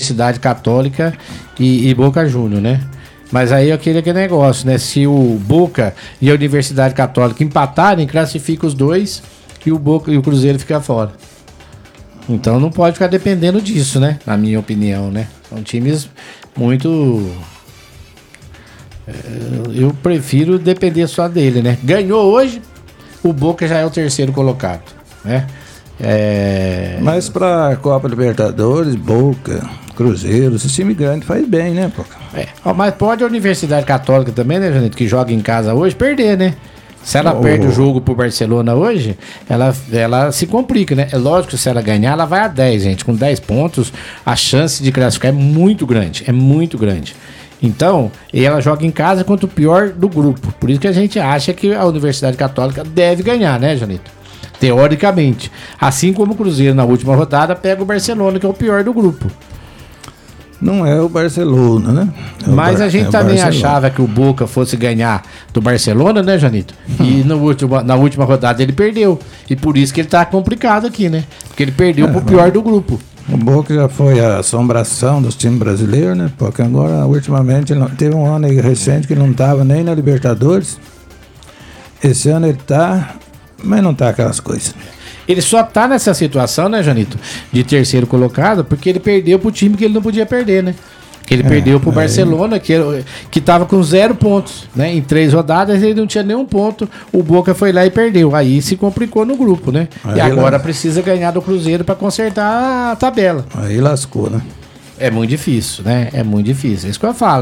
Universidade Católica e Boca Juniors, né? Mas aí eu queria aquele negócio, né? Se o Boca e a Universidade Católica empatarem, classifica os dois e o Boca e o Cruzeiro fica fora. Então não pode ficar dependendo disso, né? Na minha opinião, né? São times muito... eu prefiro depender só dele, né? Ganhou hoje, o Boca já é o terceiro colocado, né? Mas pra Copa Libertadores, Boca, Cruzeiro, esse time grande faz bem, né, pô? Mas pode a Universidade Católica também, né, Janito, que joga em casa hoje, perder, né? Se ela perde o jogo pro Barcelona hoje, ela se complica, né? É lógico que se ela ganhar, ela vai a 10, gente. Com 10 pontos, a chance de classificar é muito grande. É muito grande. Então, ela joga em casa contra o pior do grupo. Por isso que a gente acha que a Universidade Católica deve ganhar, né, Janito? Teoricamente. Assim como o Cruzeiro, na última rodada, pega o Barcelona, que é o pior do grupo. Não é o Barcelona, né? Mas a gente também achava que o Boca fosse ganhar do Barcelona, né, Janito? E na última rodada ele perdeu. E por isso que ele tá complicado aqui, né? Porque ele perdeu pro pior do grupo. O Boca já foi a assombração dos times brasileiros, né? Porque agora, ultimamente, teve um ano aí recente que não tava nem na Libertadores. Esse ano ele tá, mas não tá aquelas coisas. Ele só tá nessa situação, né, Janito? De terceiro colocado, porque ele perdeu pro time que ele não podia perder, né? Que ele perdeu pro Barcelona, que tava com 0 pontos, né? Em 3 rodadas ele não tinha nenhum ponto. O Boca foi lá e perdeu. Aí se complicou no grupo, né? E agora precisa ganhar do Cruzeiro pra consertar a tabela. Aí lascou, né? É muito difícil, né? É muito difícil. É isso que eu falo.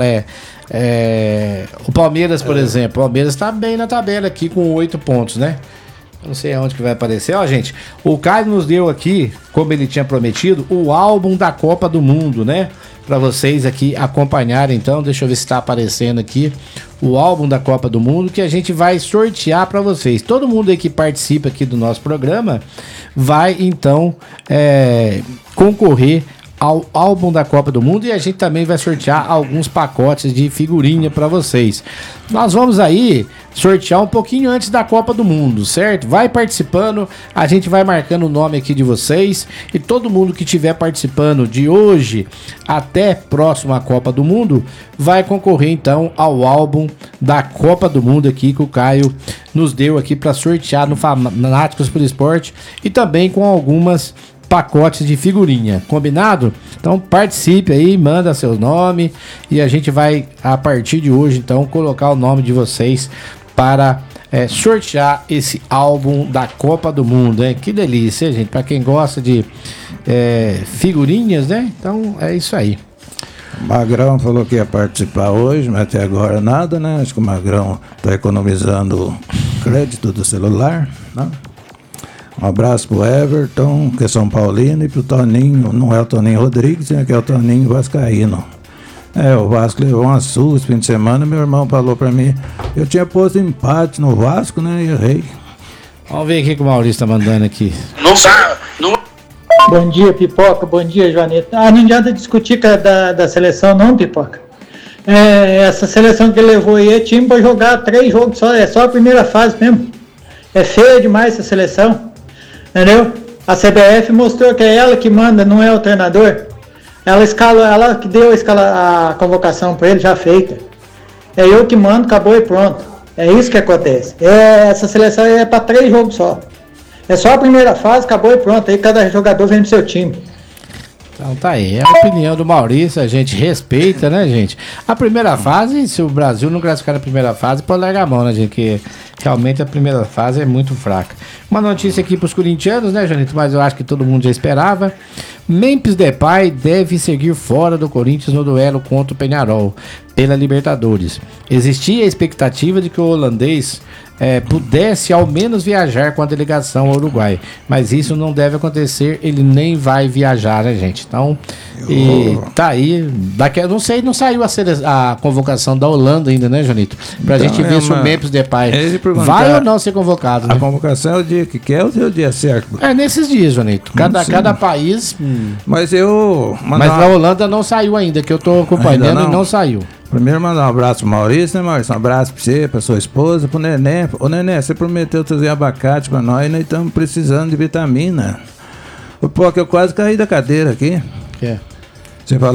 O Palmeiras, por exemplo. O Palmeiras tá bem na tabela aqui com 8 pontos, né? Não sei aonde que vai aparecer. Ó, gente, o Caio nos deu aqui, como ele tinha prometido, o álbum da Copa do Mundo, né? Pra vocês aqui acompanharem. Então, deixa eu ver se tá aparecendo aqui o álbum da Copa do Mundo, que a gente vai sortear pra vocês. Todo mundo aí que participa aqui do nosso programa vai, então, concorrer ao álbum da Copa do Mundo, e a gente também vai sortear alguns pacotes de figurinha para vocês. Nós vamos aí sortear um pouquinho antes da Copa do Mundo, certo? Vai participando, a gente vai marcando o nome aqui de vocês, e todo mundo que estiver participando de hoje até próximo à Copa do Mundo vai concorrer então ao álbum da Copa do Mundo aqui que o Caio nos deu aqui para sortear no Fanáticos pelo Esporte, e também com algumas pacotes de figurinha, combinado? Então participe aí, manda seu nome e a gente vai, a partir de hoje, então, colocar o nome de vocês para sortear esse álbum da Copa do Mundo, hein? Que delícia, gente, para quem gosta de figurinhas, né? Então é isso aí. O Magrão falou que ia participar hoje, mas até agora nada, né? Acho que o Magrão tá economizando crédito do celular, né? Um abraço pro Everton, que é São Paulino, e pro Toninho, não é o Toninho Rodrigues, né, que é o Toninho Vascaíno. O Vasco levou uma surra esse fim de semana, meu irmão falou pra mim, eu tinha posto empate no Vasco, né, e errei. Vamos ver o que o Maurício tá mandando aqui. Bom dia, Pipoca, bom dia, Joaneta. Não adianta discutir da seleção não, Pipoca. Essa seleção que ele levou aí é time pra jogar 3 jogos só, é só a primeira fase mesmo. É feia demais essa seleção. Entendeu? A CBF mostrou que é ela que manda, não é o treinador. Ela que deu a convocação para ele já feita. É eu que mando, acabou e pronto. É isso que acontece. Essa seleção é para 3 jogos só. É só a primeira fase, acabou e pronto. Aí cada jogador vem do seu time. Então tá aí, é a opinião do Maurício, a gente respeita, né, gente? A primeira fase, se o Brasil não classificar na primeira fase, pode largar a mão, né, gente? Que realmente a primeira fase é muito fraca. Uma notícia aqui pros corintianos, né, Janito? Mas eu acho que todo mundo já esperava. Memphis Depay deve seguir fora do Corinthians no duelo contra o Peñarol pela Libertadores. Existia a expectativa de que o holandês pudesse ao menos viajar com a delegação ao Uruguai, mas isso não deve acontecer, ele nem vai viajar, né, gente? Então, tá aí, não sei, não saiu a convocação da Holanda ainda, né, Janito? Pra então, gente ver se o Memphis Depay vai ou não ser convocado, né? A convocação é o dia que quer ou é o dia certo? É nesses dias, Janito, cada país... Mas a Holanda não saiu ainda, que eu tô acompanhando e não saiu. Primeiro mandar um abraço pro Maurício, né, Maurício? Um abraço pra você, pra sua esposa, pro Neném. Ô, Neném, você prometeu trazer abacate pra nós estamos precisando de vitamina. Pô, que eu quase caí da cadeira aqui. É. Você falou